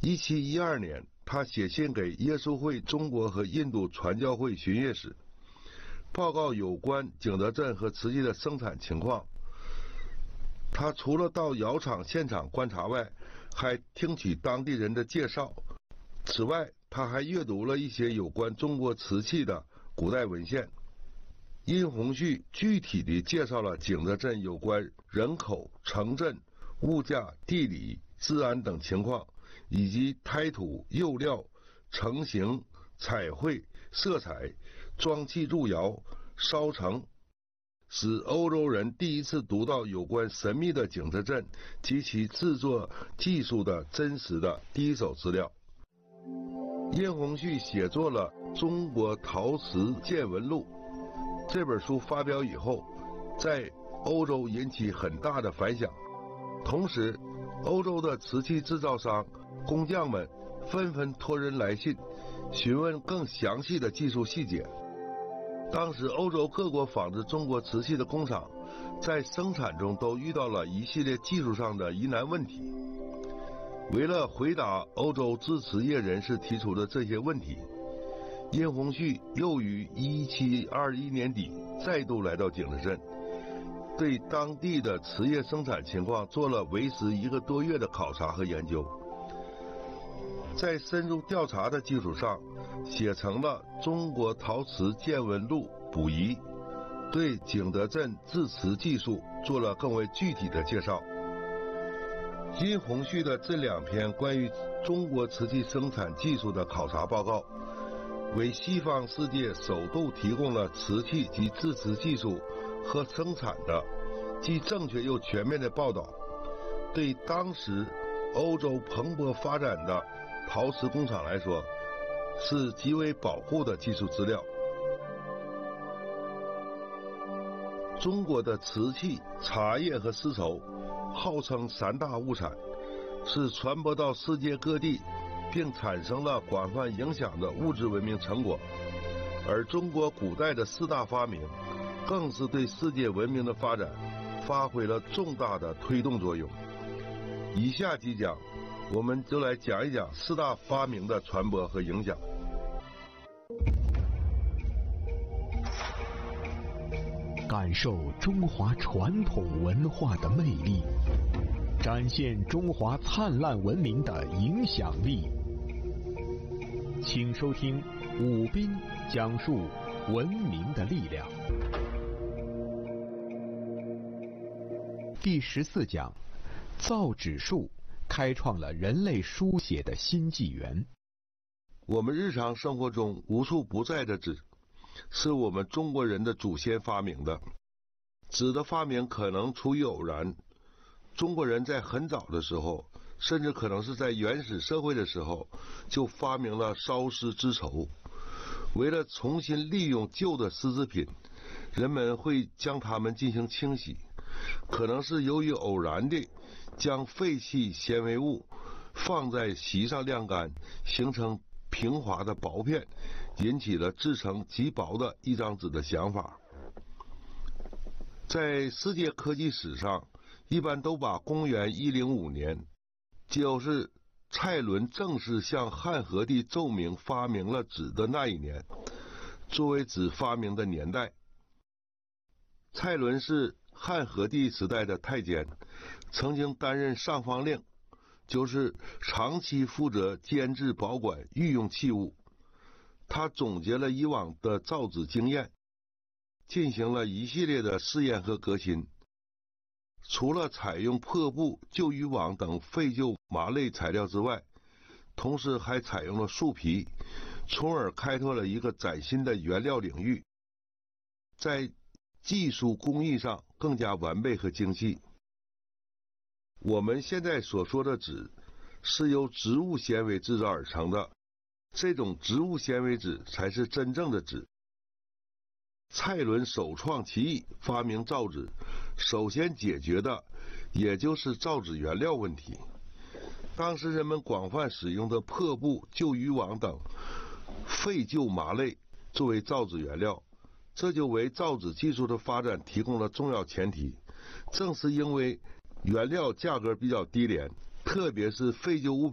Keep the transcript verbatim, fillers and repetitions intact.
一七一二年，他写信给耶稣会中国和印度传教会巡阅使，报告有关景德镇和瓷器的生产情况。他除了到窑厂现场观察外，还听取当地人的介绍。此外，他还阅读了一些有关中国瓷器的古代文献。殷洪绪具体地介绍了景德镇有关人口、城镇、物价、地理、治安等情况，以及胎土、釉料、成型、彩绘、色彩、装器入窑、烧成，使欧洲人第一次读到有关神秘的景德镇及其制作技术的真实的第一手资料。殷洪绪写作了《中国陶瓷见闻录》，这本书发表以后，在欧洲引起很大的反响。同时，欧洲的瓷器制造商、工匠们纷纷托人来信，询问更详细的技术细节。当时，欧洲各国仿制中国瓷器的工厂，在生产中都遇到了一系列技术上的疑难问题。为了回答欧洲制瓷业人士提出的这些问题，殷洪绪又于一七二一年底再度来到景德镇，对当地的瓷业生产情况做了为时一个多月的考察和研究。在深入调查的基础上，写成了《中国陶瓷见闻录》补遗，对景德镇制瓷技术做了更为具体的介绍。殷洪绪的这两篇关于中国瓷器生产技术的考察报告，为西方世界首度提供了瓷器及制瓷技术和生产的既正确又全面的报道，对当时欧洲蓬勃发展的陶瓷工厂来说是极为宝贵的技术资料。中国的瓷器、茶叶和丝绸号称三大物产，是传播到世界各地并产生了广泛影响的物质文明成果。而中国古代的四大发明更是对世界文明的发展发挥了重大的推动作用。以下几讲我们就来讲一讲四大发明的传播和影响。 感受中华传统文化的魅力，展现中华灿烂文明的影响力。请收听武斌讲述文明的力量。第十四讲，造纸术开创了人类书写的新纪元。 我们日常生活中无处不在的纸，是我们中国人的祖先发明的。纸的发明可能出于偶然，中国人在很早的时候，甚至可能是在原始社会的时候，就发明了烧丝织绸。为了重新利用旧的丝织品，人们会将它们进行清洗，可能是由于偶然地将废弃纤维物放在席上晾干，形成平滑的薄片，引起了制成极薄的一张纸的想法。在世界科技史上，一般都把公元一零五年，就是蔡伦正式向汉和帝奏明发明了纸的那一年，作为纸发明的年代。蔡伦是汉和帝时代的太监，曾经担任上方令，就是长期负责监制保管御用器物。他总结了以往的造纸经验，进行了一系列的试验和革新。除了采用破布、旧渔网等废旧麻类材料之外，同时还采用了树皮，从而开拓了一个崭新的原料领域，在技术工艺上更加完备和精细。我们现在所说的纸是由植物纤维制造而成的，这种植物纤维纸才是真正的纸。蔡伦首创其意，发明造纸，首先解决的也就是造纸原料问题。当时人们广泛使用的破布、旧渔网等废旧麻类作为造纸原料，这就为造纸技术的发展提供了重要前提。正是因为原料价格比较低廉，特别是废旧物